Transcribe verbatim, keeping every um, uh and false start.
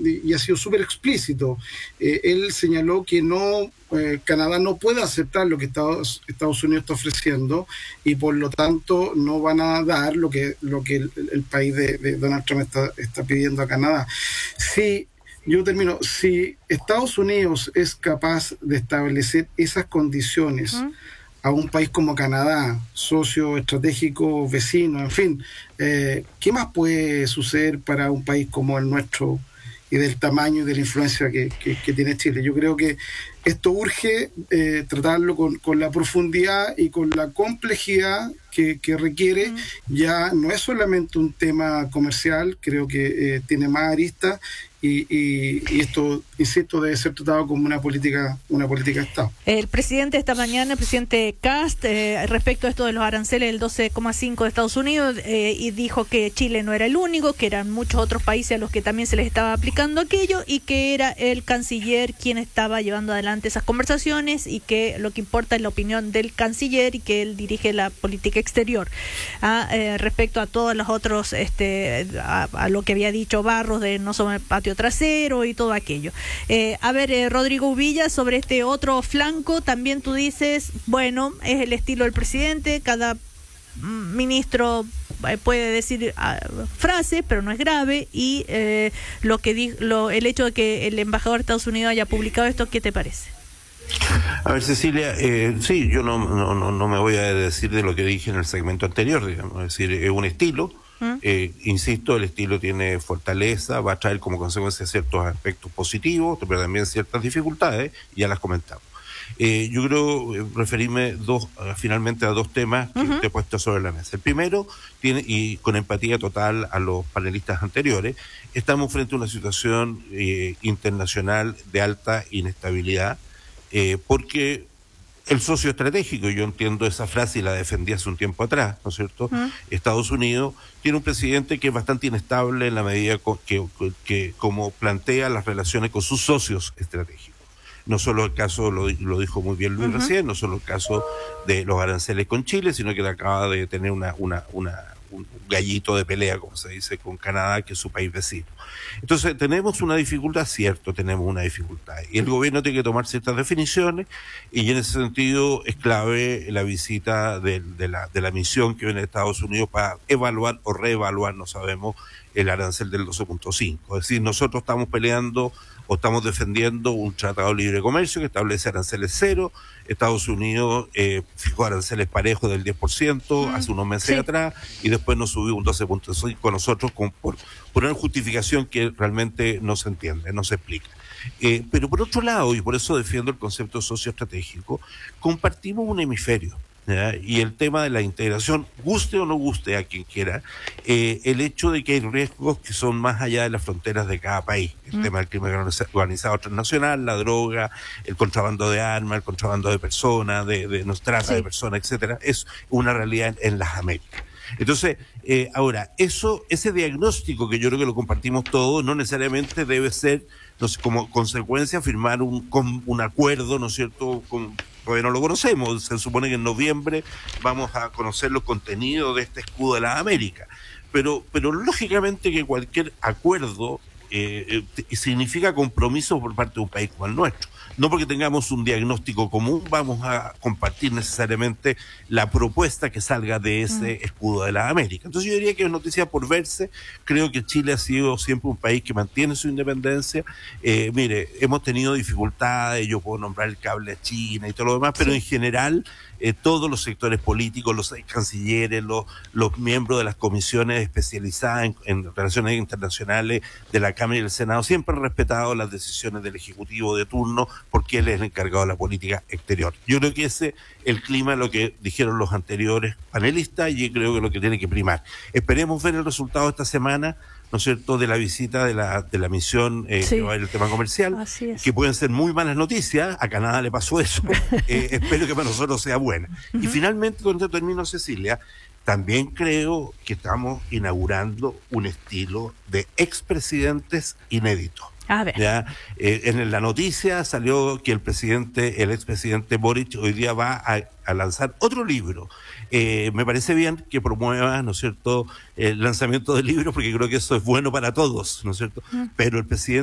y ha sido súper explícito. Eh, él señaló que no eh, Canadá no puede aceptar lo que Estados, Estados Unidos está ofreciendo y por lo tanto no van a dar lo que, lo que el, el país de, de Donald Trump está, está pidiendo a Canadá. Si Yo termino. Si Estados Unidos es capaz de establecer esas condiciones uh-huh. a un país como Canadá, socio estratégico, vecino, en fin, eh, ¿qué más puede suceder para un país como el nuestro y del tamaño y de la influencia que, que, que tiene Chile? Yo creo que esto urge eh, tratarlo con, con la profundidad y con la complejidad que, que requiere. Uh-huh. Ya no es solamente un tema comercial, creo que eh, tiene más aristas. Y, y, y esto, insisto, debe ser tratado como una política una política de Estado. El presidente esta mañana, el presidente Kast, eh, respecto a esto de los aranceles del doce coma cinco de Estados Unidos, eh, y dijo que Chile no era el único, que eran muchos otros países a los que también se les estaba aplicando aquello, y que era el canciller quien estaba llevando adelante esas conversaciones, y que lo que importa es la opinión del canciller y que él dirige la política exterior. Ah, eh, respecto a todos los otros, este, a, a lo que había dicho Barros de no somos el patio trasero y todo aquello. Eh, a ver, eh, Rodrigo Uvilla, sobre este otro flanco, también tú dices, bueno, es el estilo del presidente, cada mm, ministro eh, puede decir uh, frases, pero no es grave, y eh, lo que di- lo, el hecho de que el embajador de Estados Unidos haya publicado esto, ¿qué te parece? A ver, Cecilia, eh, sí, yo no, no, no, no me voy a decir de lo que dije en el segmento anterior, digamos, es decir, es un estilo. Eh, insisto, el estilo tiene fortaleza, va a traer como consecuencia ciertos aspectos positivos, pero también ciertas dificultades, y ya las comentamos. Eh, yo creo eh, referirme dos, uh, finalmente a dos temas que uh-huh. te he puesto sobre la mesa. El primero, tiene, y con empatía total a los panelistas anteriores, estamos frente a una situación eh, internacional de alta inestabilidad, eh, porque el socio estratégico, yo entiendo esa frase y la defendí hace un tiempo atrás, ¿no es cierto? Uh-huh. Estados Unidos tiene un presidente que es bastante inestable en la medida que, que, que como plantea las relaciones con sus socios estratégicos. No solo el caso, lo, lo dijo muy bien Luis uh-huh. recién, no solo el caso de los aranceles con Chile, sino que acaba de tener una, una, una, un gallito de pelea, como se dice, con Canadá, que es su país vecino. Entonces, tenemos una dificultad, cierto, tenemos una dificultad. Y el gobierno tiene que tomar ciertas definiciones, y en ese sentido es clave la visita de, de, la, de la misión que viene de Estados Unidos para evaluar o reevaluar, no sabemos, el arancel del doce punto cinco. Es decir, nosotros estamos peleando o estamos defendiendo un tratado de libre comercio que establece aranceles cero. Estados Unidos eh, fijó aranceles parejos del diez por ciento mm, hace unos meses sí. atrás, y después nos subió un doce punto cinco nosotros con, por, por una justificación que realmente no se entiende, no se explica. Eh, pero por otro lado, y por eso defiendo el concepto socioestratégico, compartimos un hemisferio. ¿Ya? Y el tema de la integración, guste o no guste a quien quiera, eh, el hecho de que hay riesgos que son más allá de las fronteras de cada país, el mm. tema del crimen organizado transnacional, la droga, el contrabando de armas, el contrabando de personas, de, de nos trata sí. de personas, etcétera, es una realidad en, en las Américas. Entonces, eh, ahora, eso, ese diagnóstico que yo creo que lo compartimos todos, no necesariamente debe ser, no sé, como consecuencia firmar un, con, un acuerdo, ¿no es cierto?, con, todavía no lo conocemos, se supone que en noviembre vamos a conocer los contenidos de este escudo de las Américas, pero, pero lógicamente que cualquier acuerdo eh, eh, significa compromiso por parte de un país como el nuestro. No porque tengamos un diagnóstico común vamos a compartir necesariamente la propuesta que salga de ese mm. escudo de la América. Entonces yo diría que es noticia por verse. Creo que Chile ha sido siempre un país que mantiene su independencia. Eh, mire, hemos tenido dificultades, yo puedo nombrar el cable a China y todo lo demás, pero sí. en general eh, todos los sectores políticos, los cancilleres, los, los miembros de las comisiones especializadas en, en relaciones internacionales de la Cámara y el Senado siempre han respetado las decisiones del Ejecutivo de turno, porque él es el encargado de la política exterior. Yo creo que ese es el clima, lo que dijeron los anteriores panelistas, y creo que es lo que tiene que primar. Esperemos ver el resultado esta semana, ¿no es cierto?, de la visita de la de la misión eh, sí. que va a ver el tema comercial, que pueden ser muy malas noticias. A Canadá le pasó eso. eh, espero que para nosotros sea buena. Uh-huh. Y finalmente, cuando termino, Cecilia, también creo que estamos inaugurando un estilo de expresidentes inédito. A ver. Ya, eh, en la noticia salió que el presidente, el expresidente Boric, hoy día va a, a lanzar otro libro. Eh, me parece bien que promueva, ¿no es cierto?, el lanzamiento del libro, porque creo que eso es bueno para todos, ¿no es cierto? Mm. Pero el presidente